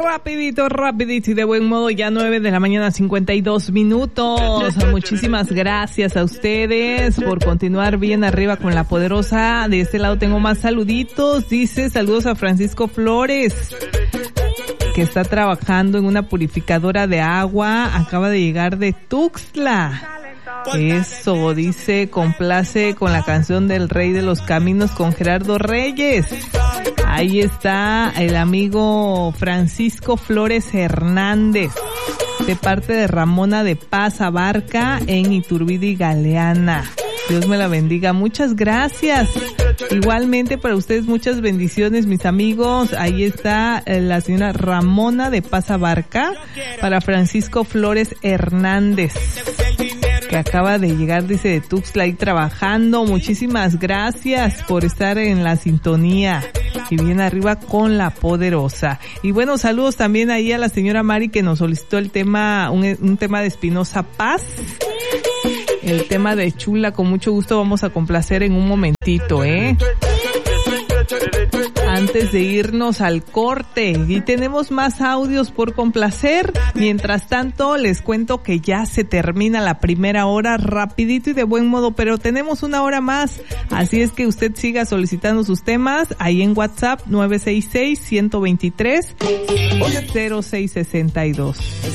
Rapidito y de buen modo, ya 9:52 a.m. Muchísimas gracias a ustedes por continuar bien arriba con La Poderosa. De este lado tengo más saluditos. Dice, saludos a Francisco Flores, que está trabajando en una purificadora de agua. Acaba de llegar de Tuxtla. Eso, dice, complace con la canción del Rey de los Caminos con Gerardo Reyes. Ahí está el amigo Francisco Flores Hernández, de parte de Ramona de Paz Abarca en Iturbide y Galeana. Dios me la bendiga. Muchas gracias. Igualmente para ustedes, muchas bendiciones, mis amigos. Ahí está la señora Ramona de Paz Abarca para Francisco Flores Hernández, que acaba de llegar, dice, de Tuxtla, ahí trabajando. Muchísimas gracias por estar en la sintonía y bien arriba con La Poderosa. Y bueno, saludos también ahí a la señora Mari, que nos solicitó el tema, un tema de Espinosa Paz. El tema de Chula, con mucho gusto vamos a complacer en un momentito, antes de irnos al corte. Y tenemos más audios por complacer. Mientras tanto, les cuento que ya se termina la primera hora, rapidito y de buen modo, pero tenemos una hora más. Así es que usted siga solicitando sus temas ahí en WhatsApp 966-123-0662.